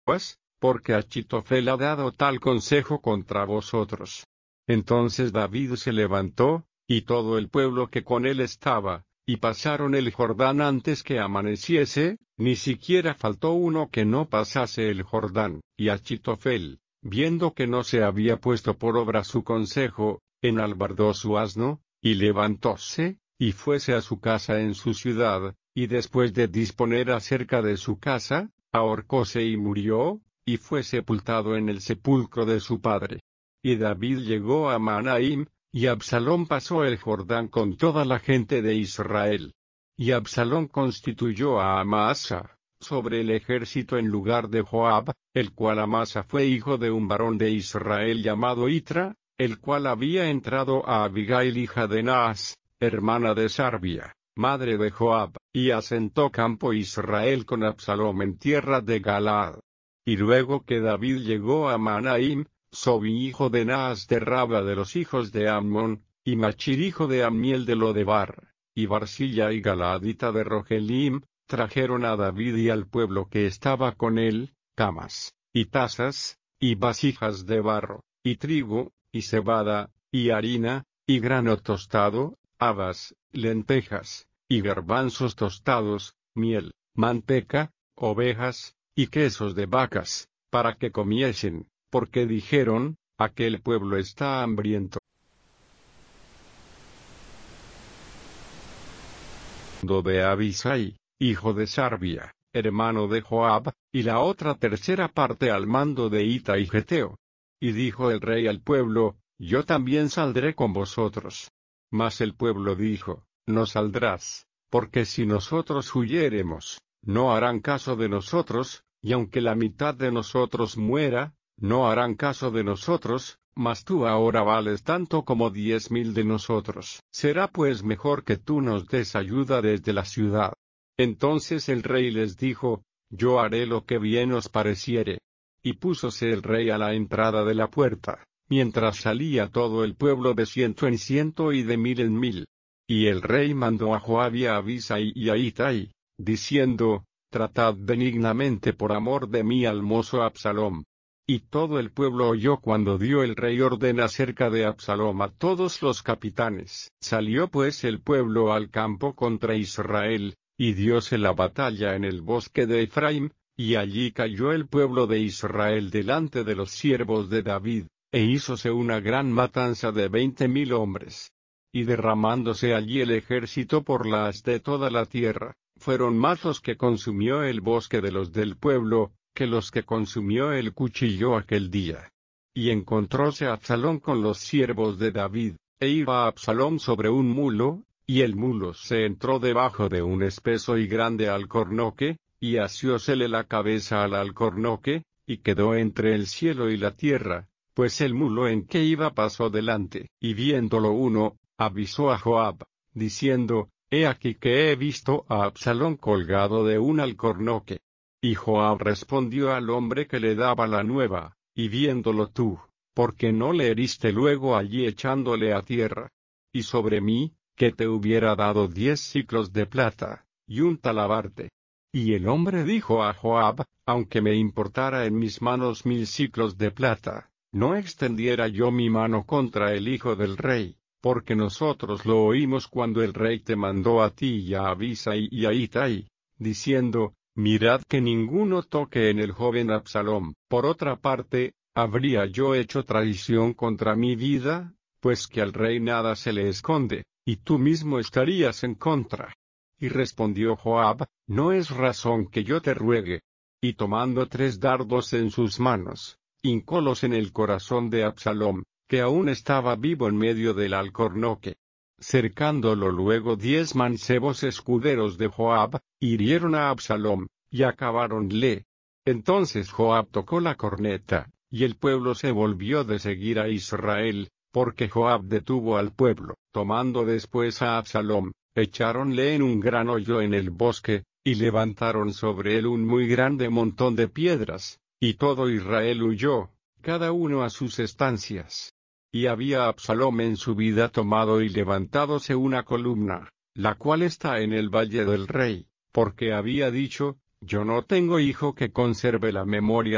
porque Achitofel ha dado tal consejo contra vosotros. Entonces David se levantó, y todo el pueblo que con él estaba, y pasaron el Jordán antes que amaneciese, ni siquiera faltó uno que no pasase el Jordán. Y Achitofel, viendo que no se había puesto por obra su consejo, enalbardó su asno, y levantóse, y fuese a su casa en su ciudad, y después de disponer acerca de su casa, ahorcóse y murió, y fue sepultado en el sepulcro de su padre. Y David llegó a Mahanaim, y Absalom pasó el Jordán con toda la gente de Israel. Y Absalom constituyó a Amasa sobre el ejército en lugar de Joab, el cual Amasa fue hijo de un varón de Israel llamado Itra, el cual había entrado a Abigail hija de Naas, hermana de Sarbia, madre de Joab, y asentó campo Israel con Absalom en tierra de Galaad. Y luego que David llegó a Mahanaim, Sobi hijo de Naas de Raba de los hijos de Ammón, y Machir hijo de Amiel de Lodebar, y Barzilla y Galaadita de Rogelim, trajeron a David y al pueblo que estaba con él, camas, y tazas, y vasijas de barro, y trigo, y cebada, y harina, y grano tostado, habas, lentejas, y garbanzos tostados, miel, manteca, ovejas, y quesos de vacas, para que comiesen, porque dijeron, aquel pueblo está hambriento. De Abisai, hijo de Sarbia, hermano de Joab, y la otra tercera parte al mando de Itai Geteo. Y dijo el rey al pueblo, yo también saldré con vosotros. Mas el pueblo dijo, no saldrás, porque si nosotros huyéremos, no harán caso de nosotros, y aunque la mitad de nosotros muera, no harán caso de nosotros, mas tú ahora vales tanto como 10,000 de nosotros. Será pues mejor que tú nos des ayuda desde la ciudad. Entonces el rey les dijo, yo haré lo que bien os pareciere. Y púsose el rey a la entrada de la puerta, mientras salía todo el pueblo de 100 en 100 y de 1000 en 1000. Y el rey mandó a Joab y a Abisai y a Itai, diciendo, tratad benignamente por amor de mí al mozo Absalom. Y todo el pueblo oyó cuando dio el rey orden acerca de Absalom a todos los capitanes. Salió pues el pueblo al campo contra Israel, y dióse la batalla en el bosque de Efraim, y allí cayó el pueblo de Israel delante de los siervos de David, e hízose una gran matanza de 20,000 hombres. Y derramándose allí el ejército por la haz de toda la tierra, fueron más los que consumió el bosque de los del pueblo, que los que consumió el cuchillo aquel día. Y encontróse Absalom con los siervos de David, e iba Absalom sobre un mulo, y el mulo se entró debajo de un espeso y grande alcornoque, y asiósele la cabeza al alcornoque, y quedó entre el cielo y la tierra, pues el mulo en que iba pasó delante. Y viéndolo uno, avisó a Joab, diciendo, he aquí que he visto a Absalom colgado de un alcornoque. Y Joab respondió al hombre que le daba la nueva, y viéndolo tú, ¿por qué no le heriste luego allí echándole a tierra? Y sobre mí, que te hubiera dado 10 siclos de plata, y un talabarte. Y el hombre dijo a Joab, aunque me importara en mis manos 1000 siclos de plata, no extendiera yo mi mano contra el hijo del rey, porque nosotros lo oímos cuando el rey te mandó a ti y a Abisai y a Itai, diciendo, mirad que ninguno toque en el joven Absalom. Por otra parte, ¿habría yo hecho traición contra mi vida? Pues que al rey nada se le esconde, y tú mismo estarías en contra. Y respondió Joab, no es razón que yo te ruegue. Y tomando 3 dardos en sus manos, hincólos en el corazón de Absalom, que aún estaba vivo en medio del alcornoque. Cercándolo luego 10 mancebos escuderos de Joab, hirieron a Absalom, y acabáronle. Entonces Joab tocó la corneta, y el pueblo se volvió de seguir a Israel, porque Joab detuvo al pueblo. Tomando después a Absalom, echáronle en un gran hoyo en el bosque, y levantaron sobre él un muy grande montón de piedras, y todo Israel huyó, cada uno a sus estancias. Y había Absalom en su vida tomado y levantádose una columna, la cual está en el valle del rey, porque había dicho, yo no tengo hijo que conserve la memoria